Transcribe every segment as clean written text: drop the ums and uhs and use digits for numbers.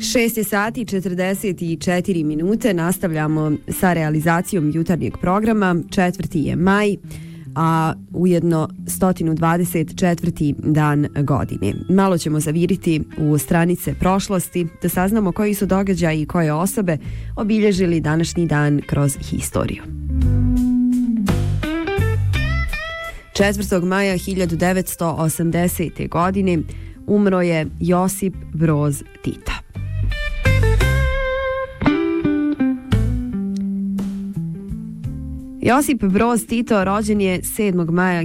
6 sati i 44 minute, nastavljamo sa realizacijom jutarnjeg programa. 4. je maj, a ujedno 124. dan godine. Malo ćemo zaviriti u stranice prošlosti da saznamo koji su događaji i koje osobe obilježili današnji dan kroz historiju. 4. maja 1980. godine umro je Josip Broz Tito. Josip Broz Tito rođen je 7. maja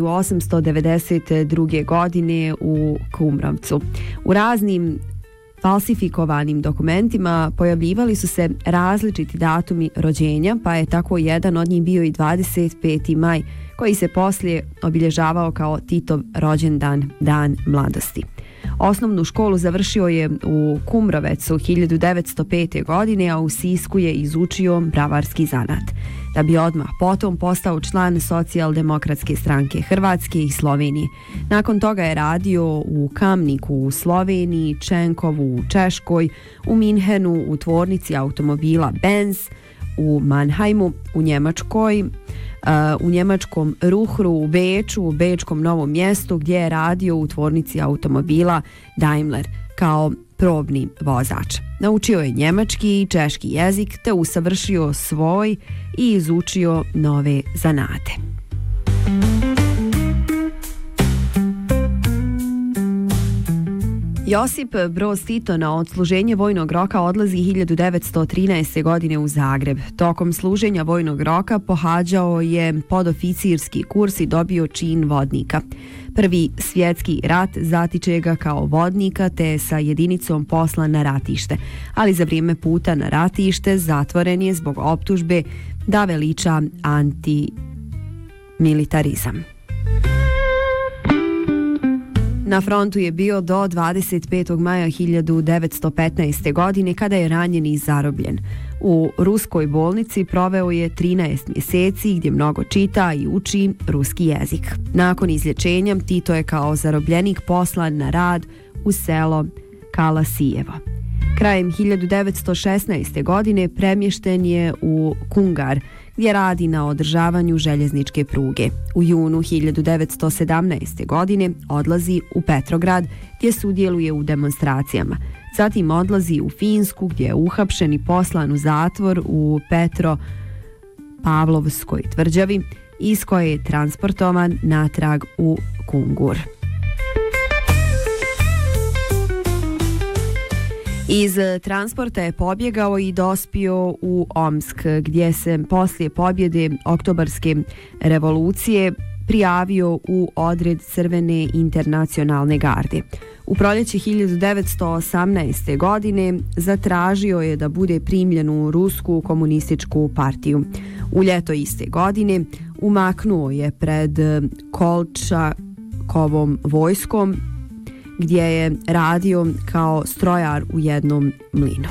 1892. godine u Kumrovcu. U raznim falsifikovanim dokumentima pojavljivali su se različiti datumi rođenja, pa je tako jedan od njih bio i 25. maj, koji se poslije obilježavao kao Titov rođendan, dan mladosti. Osnovnu školu završio je u Kumrovecu 1905. godine, a u Sisku je izučio bravarski zanat, da bi odmah potom postao član Socijaldemokratske stranke Hrvatske i Slovenije. Nakon toga je radio u Kamniku u Sloveniji, Čenkovu u Češkoj, u Minhenu u tvornici automobila Benz, u Mannheimu u Njemačkoj, u njemačkom Ruhru u Beču, u bečkom Novom Mjestu, gdje je radio u tvornici automobila Daimler kao probni vozač. Naučio je njemački i češki jezik te usavršio svoj i izučio nove zanate. Josip Broz Tito na odsluženje vojnog roka odlazi 1913. godine u Zagreb. Tokom služenja vojnog roka pohađao je podoficirski kurs i dobio čin vodnika. Prvi svjetski rat zatiče ga kao vodnika te sa jedinicom poslan na ratište, ali za vrijeme puta na ratište zatvoren je zbog optužbe da veliča antimilitarizam. Na frontu je bio do 25. maja 1915. godine kada je ranjen i zarobljen. U ruskoj bolnici proveo je 13 mjeseci gdje mnogo čita i uči ruski jezik. Nakon izlječenja Tito je kao zarobljenik poslan na rad u selo Kalasijevo. Krajem 1916. godine premješten je u Kungar, gdje radi na održavanju željezničke pruge. U junu 1917. godine odlazi u Petrograd, gdje sudjeluje u demonstracijama. Zatim odlazi u Finsku, gdje je uhapšen i poslan u zatvor u Petropavlovskoj tvrđavi, iz koje je transportovan natrag u Kungur. Iz transporta je pobjegao i dospio u Omsk, gdje se poslije pobjede Oktobarske revolucije prijavio u odred Crvene internacionalne garde. U proljeće 1918. godine zatražio je da bude primljen u Rusku komunističku partiju. U ljeto iste godine umaknuo je pred Kolčakovom vojskom, gdje je radio kao strojar u jednom mlinu.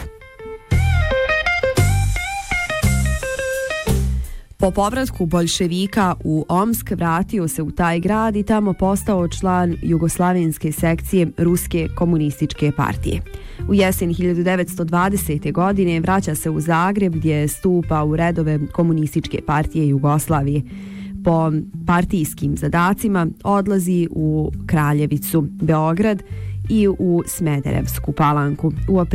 Po povratku boljševika u Omsk vratio se u taj grad i tamo postao član jugoslavenske sekcije Ruske komunističke partije. U jesen 1920. godine vraća se u Zagreb, gdje stupa u redove Komunističke partije Jugoslavije. Po partijskim zadacima odlazi u Kraljevicu, Beograd i u Smederevsku Palanku. U